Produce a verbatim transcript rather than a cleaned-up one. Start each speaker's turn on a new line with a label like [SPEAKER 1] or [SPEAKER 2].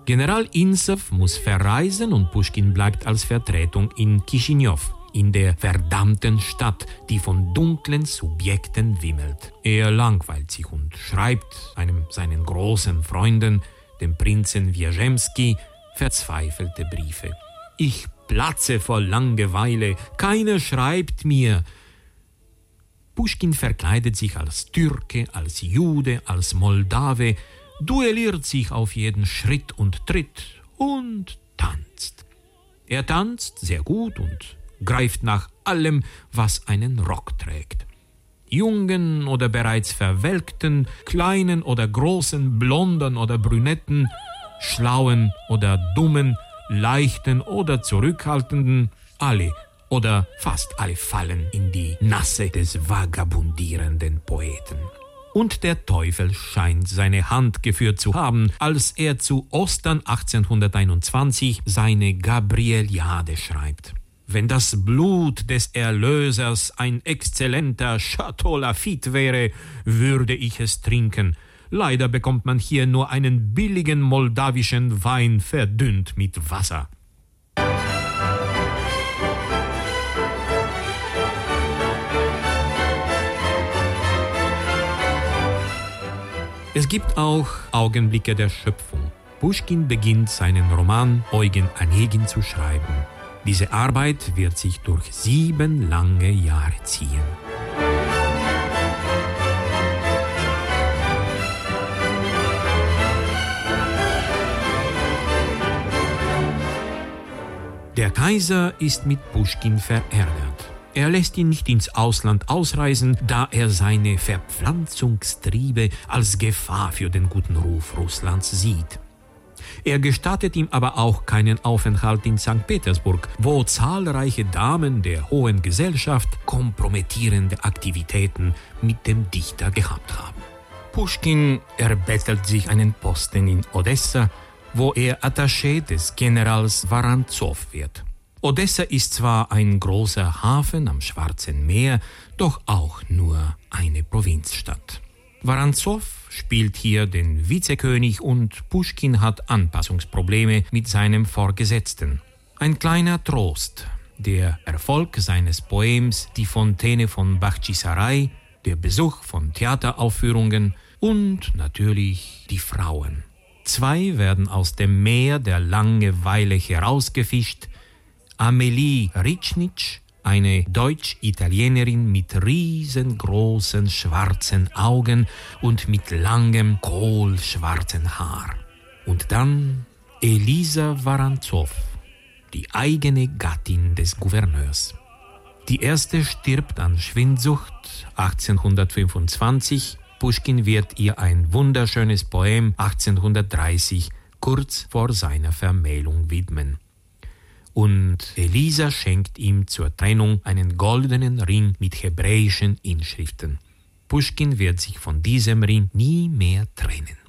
[SPEAKER 1] General Insow muss verreisen und Puschkin bleibt als Vertretung in Chisinau, in der verdammten Stadt, die von dunklen Subjekten wimmelt. Er langweilt sich und schreibt einem seinen großen Freunden, dem Prinzen Wierzemski, verzweifelte Briefe. Ich platze vor Langeweile, keiner schreibt mir. Puschkin verkleidet sich als Türke, als Jude, als Moldawe, duelliert sich auf jeden Schritt und Tritt und tanzt. Er tanzt sehr gut und greift nach allem, was einen Rock trägt. Jungen oder bereits Verwelkten, kleinen oder großen, blonden oder brünetten, schlauen oder dummen, leichten oder zurückhaltenden, alle oder fast alle fallen in die Nasse des vagabundierenden Poeten. Und der Teufel scheint seine Hand geführt zu haben, als er zu Ostern achtzehnhunderteinundzwanzig seine Gabrieliade schreibt. Wenn das Blut des Erlösers ein exzellenter Château Lafite wäre, würde ich es trinken. Leider bekommt man hier nur einen billigen moldawischen Wein verdünnt mit Wasser. Es gibt auch Augenblicke der Schöpfung. Puschkin beginnt seinen Roman Eugen Onegin zu schreiben. Diese Arbeit wird sich durch sieben lange Jahre ziehen. Der Kaiser ist mit Puschkin verärgert. Er lässt ihn nicht ins Ausland ausreisen, da er seine Verpflanzungstriebe als Gefahr für den guten Ruf Russlands sieht. Er gestattet ihm aber auch keinen Aufenthalt in Sankt Petersburg, wo zahlreiche Damen der hohen Gesellschaft kompromittierende Aktivitäten mit dem Dichter gehabt haben. Puschkin erbettelt sich einen Posten in Odessa, wo er Attaché des Generals Waranzow wird. Odessa ist zwar ein großer Hafen am Schwarzen Meer, doch auch nur eine Provinzstadt. Waranzow spielt hier den Vizekönig und Puschkin hat Anpassungsprobleme mit seinem Vorgesetzten. Ein kleiner Trost, der Erfolg seines Poems Die Fontäne von Bakhchisarai, der Besuch von Theateraufführungen und natürlich die Frauen. Zwei werden aus dem Meer der Langeweile herausgefischt. Amelie Ritschnitsch, eine Deutsch-Italienerin mit riesengroßen schwarzen Augen und mit langem, kohlschwarzen Haar. Und dann Elisa Waranzow, die eigene Gattin des Gouverneurs. Die erste stirbt an Schwindsucht achtzehnhundertfünfundzwanzig. Puschkin wird ihr ein wunderschönes Poem achtzehnhundertdreißig kurz vor seiner Vermählung widmen. Und Elisa schenkt ihm zur Trennung einen goldenen Ring mit hebräischen Inschriften. Puschkin wird sich von diesem Ring nie mehr trennen.